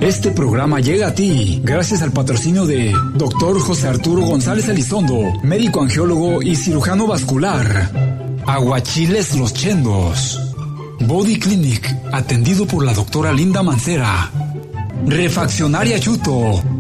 Este programa llega a ti gracias al patrocinio de Dr. José Arturo González Elizondo, médico angiólogo y cirujano vascular. Aguachiles Los Chendos. Body Clinic, atendido por la doctora Linda Mancera. Refaccionaria Chuto,